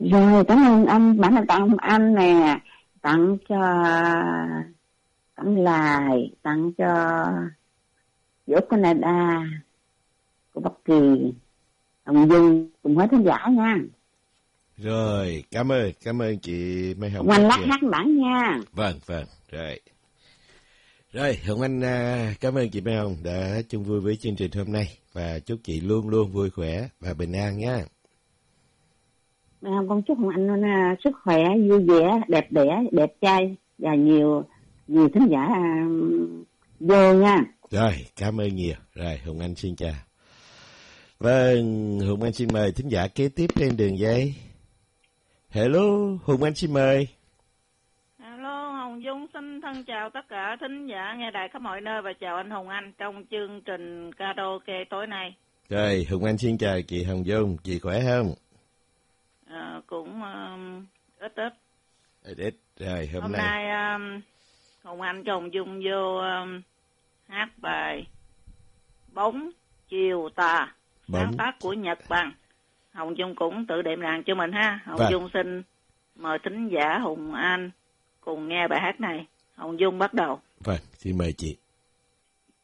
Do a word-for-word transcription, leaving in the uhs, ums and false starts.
Rồi, cảm ơn anh. Bản là tặng anh nè, tặng cho Tặng Lại, tặng cho Vũ Canada của Bắc Kỳ, Hồng Dung cùng hết khán giả nha. Rồi, cảm ơn, cảm ơn chị Mai Hồng. Hồng Anh lát hát bản nha. Vâng, vâng, rồi. Rồi, Hồng Anh cảm ơn chị Mai Hồng đã chung vui với chương trình hôm nay và chúc chị luôn luôn vui khỏe và bình an nha. Mai Hồng con chúc Hồng Anh sức khỏe, vui vẻ, đẹp đẽ, đẹp trai và nhiều nhiều thính giả vô nha. Rồi, cảm ơn nhiều. Rồi, Hồng Anh xin chào. Vâng, Hùng Anh xin mời thính giả kế tiếp trên đường dây. Hello, Hùng Anh xin mời. Hello, Hồng Dung xin thân chào tất cả thính giả nghe đài khắp mọi nơi và chào anh Hùng Anh trong chương trình karaoke tối nay. Rồi, Hùng Anh xin chào chị Hồng Dung, chị khỏe không? À, cũng um, ít ít. Ít ít. Rồi, hôm, hôm nay, nay um, Hùng Anh cho Hồng Dung vô um, hát bài Bóng Chiều Tà, sáng tác của Nhật Bằng. Hồng Dung cũng tự đệm đàn cho mình ha. Hồng vâng. Dung xin mời thính giả Hùng Anh cùng nghe bài hát này. Hồng Dung bắt đầu. Vâng, xin mời chị.